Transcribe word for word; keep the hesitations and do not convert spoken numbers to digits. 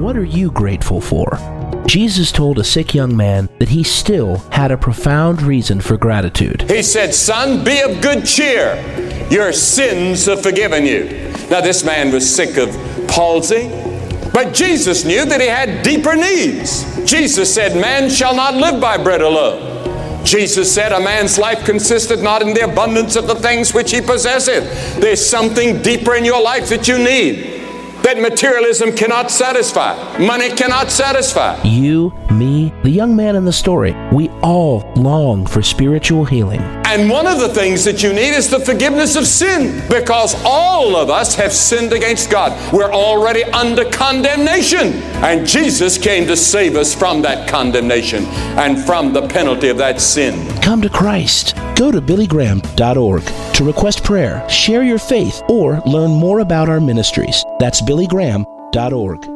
What are you grateful for? Jesus told a sick young man that he still had a profound reason for gratitude. He said, "Son, be of good cheer. Your sins are forgiven you." Now, this man was sick of palsy, but Jesus knew that he had deeper needs. Jesus said, "Man shall not live by bread alone." Jesus said, "A man's life consisteth not in the abundance of the things which he possesseth." There's something deeper in your life that you need, that materialism cannot satisfy, money cannot satisfy. You, me, the young man in the story, we all long for spiritual healing. And one of the things that you need is the forgiveness of sin, because all of us have sinned against God. We're already under condemnation, and Jesus came to save us from that condemnation and from the penalty of that sin. Come to Christ. Go to billy graham dot org to request prayer, share your faith, or learn more about our ministries. That's billy graham dot org.